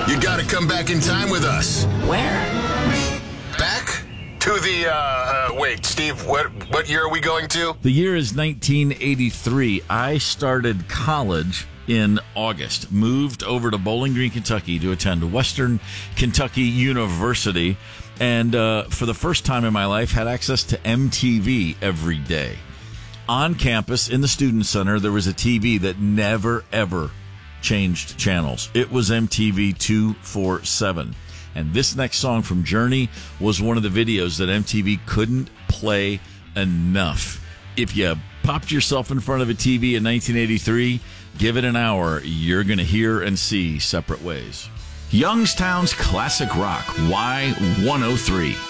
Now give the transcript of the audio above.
You gotta come back in time with us. Where? Back to the, wait, Steve, what year are we going to? The year is 1983. I started college in August, moved over to Bowling Green, Kentucky to attend Western Kentucky University, and for the first time in my life had access to MTV every day. On campus in the Student Center, there was a TV that never, ever changed channels. It was MTV 247. And this next song from Journey was one of the videos that MTV couldn't play enough. If you popped yourself in front of a TV in 1983, give it an hour, you're going to hear and see Separate Ways. Youngstown's Classic Rock, Y103.